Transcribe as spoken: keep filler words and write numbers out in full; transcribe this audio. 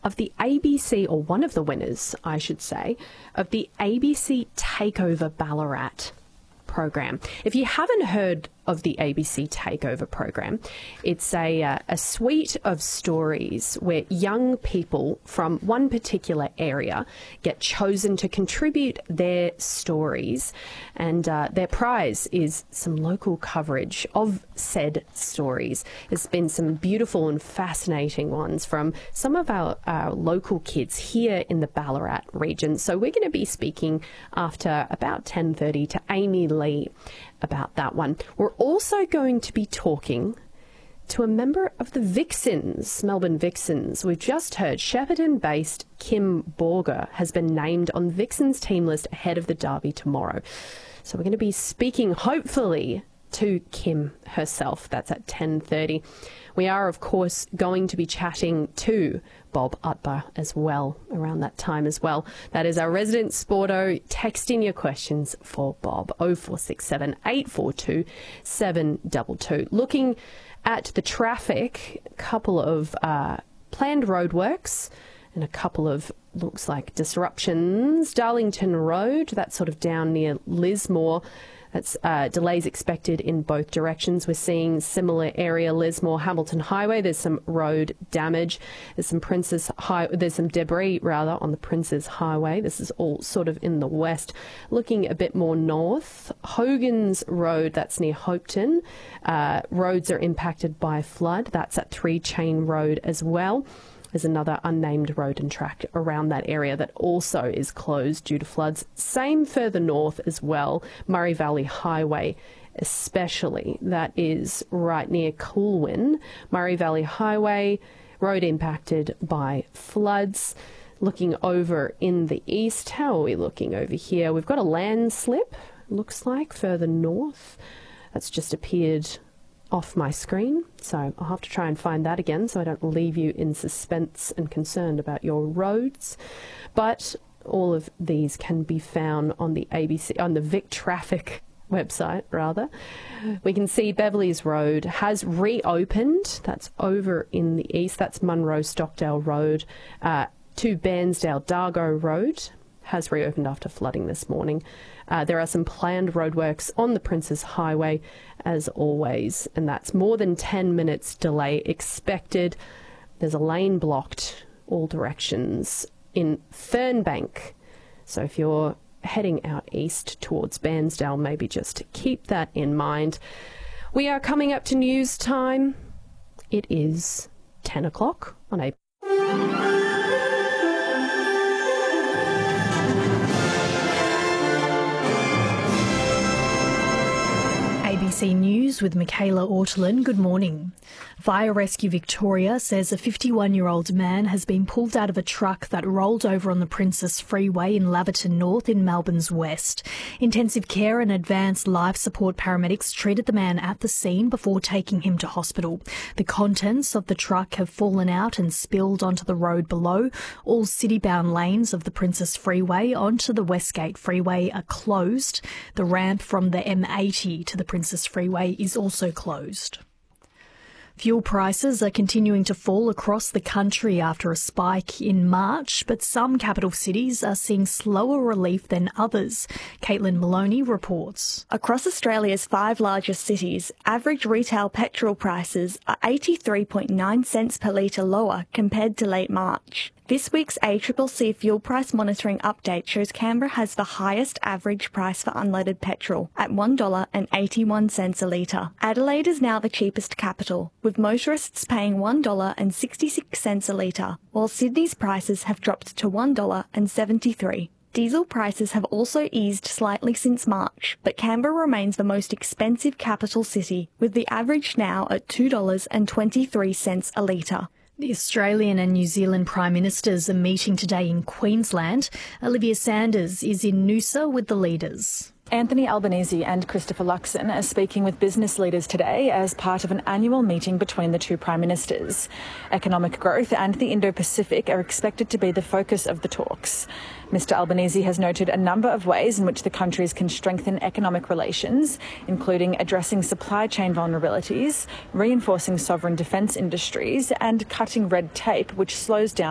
of the A B C, or one of the winners, I should say, of the A B C Takeover Ballarat program. If you haven't heard of the A B C Takeover program, it's a, uh, a suite of stories where young people from one particular area get chosen to contribute their stories, and uh, their prize is some local coverage of said stories. There's been some beautiful and fascinating ones from some of our, our local kids here in the Ballarat region. So we're going to be speaking after about ten thirty to Amy Lee about that one. We're also going to be talking to a member of the Vixens, Melbourne Vixens. We've just heard Shepparton-based Kim Borger has been named on Vixens team list ahead of the derby tomorrow. So we're going to be speaking, hopefully, to Kim herself. That's at ten thirty. We are, of course, going to be chatting to Bob Utbar as well around that time as well. That is our resident sporto. Text in your questions for Bob, oh four six seven, eight four two, seven two two. Looking at the traffic, a couple of uh, planned roadworks and a couple of, looks like, disruptions. Darlington Road, that's sort of down near Lismore. That's uh, delays expected in both directions. We're seeing similar area, Lismore, Hamilton Highway. There's some road damage. There's some Princes High. There's some debris rather on the Princes Highway. This is all sort of in the west. Looking a bit more north, Hogan's Road. That's near Hopeton. Uh, roads are impacted by flood. That's at Three Chain Road as well. There's another unnamed road and track around that area that also is closed due to floods. Same further north as well, Murray Valley Highway especially. That is right near Coolwyn. Murray Valley Highway, road impacted by floods. Looking over in the east, how are we looking over here? We've got a landslip, looks like, further north. That's just appeared off my screen, so I'll have to try and find that again so I don't leave you in suspense and concerned about your roads. But all of these can be found on the A B C, on the Vic Traffic website rather. We can see Beverleys Road has reopened. That's over in the east. That's Munro Stockdale Road. Uh, to Bairnsdale Dargo Road has reopened after flooding this morning. Uh, there are some planned roadworks on the Princes Highway, as always, and that's more than ten minutes delay expected. There's a lane blocked all directions in Fernbank. So if you're heading out east towards Bairnsdale, maybe just keep that in mind. We are coming up to news time. It is ten o'clock on A B C. A B C News with Michaela Ortolin. Good morning. Fire Rescue Victoria says a fifty-one-year-old man has been pulled out of a truck that rolled over on the Princess Freeway in Laverton North in Melbourne's west. Intensive care and advanced life support paramedics treated the man at the scene before taking him to hospital. The contents of the truck have fallen out and spilled onto the road below. All city-bound lanes of the Princess Freeway onto the Westgate Freeway are closed. The ramp from the M eighty to the Princess Freeway is also closed. Fuel prices are continuing to fall across the country after a spike in March, but some capital cities are seeing slower relief than others. Caitlin Maloney reports. Across Australia's five largest cities, average retail petrol prices are eighty-three point nine cents per litre lower compared to late March. This week's A C C C fuel price monitoring update shows Canberra has the highest average price for unleaded petrol at one dollar eighty-one a litre. Adelaide is now the cheapest capital, with motorists paying one dollar sixty-six a litre, while Sydney's prices have dropped to one dollar seventy-three. Diesel prices have also eased slightly since March, but Canberra remains the most expensive capital city, with the average now at two dollars twenty-three a litre. The Australian and New Zealand Prime Ministers are meeting today in Queensland. Olivia Sanders is in Noosa with the leaders. Anthony Albanese and Christopher Luxon are speaking with business leaders today as part of an annual meeting between the two Prime Ministers. Economic growth and the Indo-Pacific are expected to be the focus of the talks. Mister Albanese has noted a number of ways in which the countries can strengthen economic relations, including addressing supply chain vulnerabilities, reinforcing sovereign defence industries and cutting red tape, which slows down